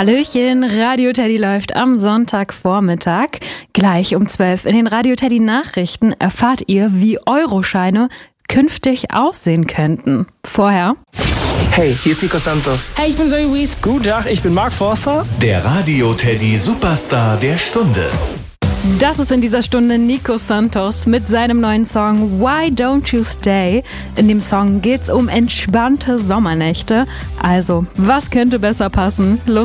Hallöchen, Radio Teddy läuft am Sonntagvormittag. Gleich um 12 in den Radio Teddy Nachrichten erfahrt ihr, wie Euroscheine künftig aussehen könnten. Vorher... Hey, hier ist Nico Santos. Hey, ich bin Zoe Wies. Guten Tag, ich bin Mark Forster. Der Radio Teddy Superstar der Stunde. Das ist in dieser Stunde Nico Santos mit seinem neuen Song Why Don't You Stay. In dem Song geht's um entspannte Sommernächte. Also, was könnte besser passen? Los